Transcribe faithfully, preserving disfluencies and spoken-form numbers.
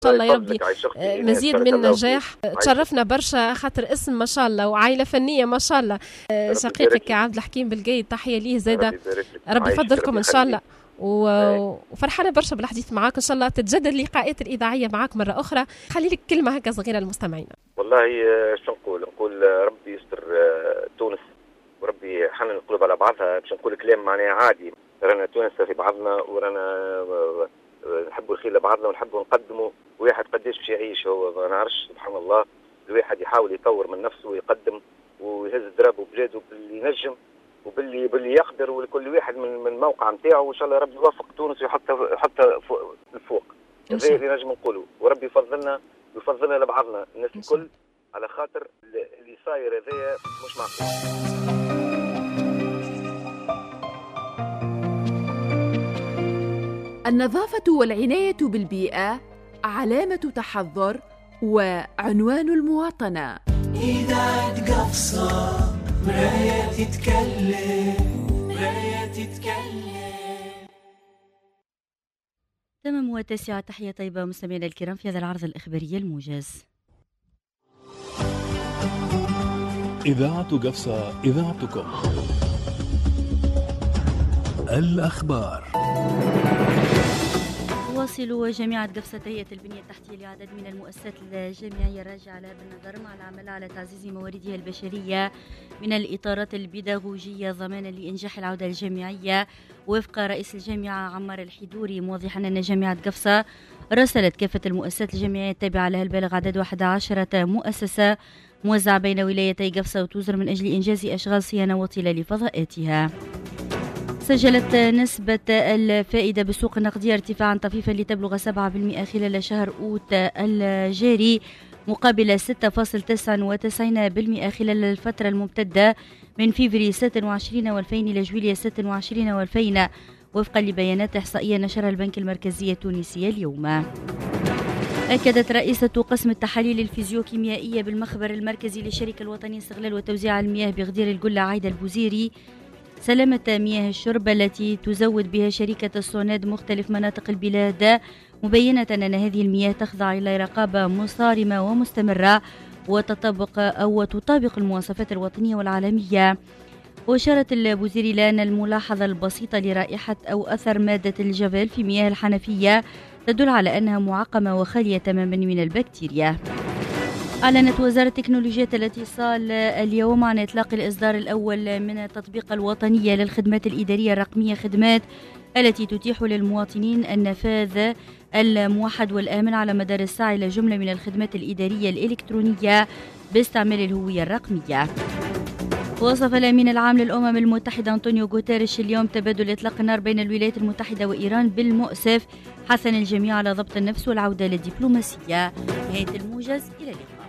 شاء الله يا ربي مزيد من النجاح. تشرفنا برشا خاطر اسم ما شاء الله وعائلة فنية ما شاء الله. شقيقك عبد الحكيم بالقايد تحية ليه زايدة، ربي يفضلكم إن شاء الله. وفرحانة برشا بالحديث معاك، إن شاء الله تتجدد اللقاءات الإذاعية معاك مرة أخرى. خلي لك كلمة هكا صغيرة للمستمعين. والله شو نقول نقول ربي يستر تونس وربي يحنن القلوب على بعضها. باش نقول كلام معناه عادي، رانا تونس في بعضنا ورانا نحبوا الخير لبعضنا ونحبوا نقدموا. واحد قداش باش يعيش هو ما نعرفش، سبحان الله. الواحد يحاول يطور من نفسه ويقدم ويهز درابه بلاده باللي ينجم وباللي باللي يقدر، ولكل واحد من من الموقع نتاعو. وان شاء الله ربي يوفق تونس ويحطها يحطها الفوق. هذا اللي نجم نقوله، وربي يفضلنا ويفضلنا لبعضنا الناس الكل، على خاطر اللي صاير هذايا مش معقول. النظافة والعناية بالبيئة علامة تحضر وعنوان المواطنة. إذاعة قفصة مراية تتكلم مراية تتكلم. تمام وتاسعة. تحية طيبة مستمعينا الكرام في هذا العرض الإخباري الموجز. إذاعة قفصة إذاعتكم. الأخبار. تواصل جامعة قفصة هيئة البنية التحتية لعدد من المؤسسات الجامعية الراجعة بالنظر مع العمل على تعزيز مواردها البشرية من الإطارات البيداغوجية ضمانا لإنجاح العودة الجامعية، وفق رئيس الجامعة عمار الحيدوري، موضحا أن جامعة قفصة راسلت كافة المؤسسات الجامعية التابعة لها البالغ عدد واحد عشرة مؤسسة موزعة بين ولايتي قفصة وتوزر من أجل إنجاز أشغال صيانة وطيلة لفضاءاتها. سجلت نسبة الفائدة بالسوق النقدية ارتفاعا طفيفا لتبلغ سبعة بالمئة خلال شهر أوت الجاري، مقابل ستة فاصلة تسعة وتسعين بالمئة خلال الفترة الممتدة من فيفري ستة وعشرين والفين إلى جويلية ستة وعشرين والفين، وفقا لبيانات إحصائية نشرها البنك المركزي التونسي اليوم. أكدت رئيسة قسم التحاليل الفيزيوكيميائية بالمخبر المركزي للشركة الوطنية لاستغلال وتوزيع المياه بغدير القلة عايدة البوزيري سلامة مياه الشرب التي تزود بها شركة الصوناد مختلف مناطق البلاد، مبينة أن هذه المياه تخضع إلى رقابة مصارمة ومستمرة وتطابق أو تطابق المواصفات الوطنية والعالمية. وأشارت البوزيري إلى أن الملاحظة البسيطة لرائحة أو أثر مادة الجافيل في مياه الحنفية تدل على أنها معقمة وخالية تماما من البكتيريا. أعلنت وزارة تكنولوجيا الاتصال اليوم عن إطلاق الإصدار الأول من التطبيق الوطنية للخدمات الإدارية الرقمية، خدمات التي تتيح للمواطنين النفاذ الموحد والآمن على مدار الساعة إلى جملة من الخدمات الإدارية الإلكترونية باستعمال الهوية الرقمية. وصف الأمين العام للأمم المتحدة أنطونيو غوتيريش اليوم تبادل إطلاق النار بين الولايات المتحدة وإيران بالمؤسف، حثا الجميع على ضبط النفس والعودة للدبلوماسية. نهاية الموجز، إلى اللقاء.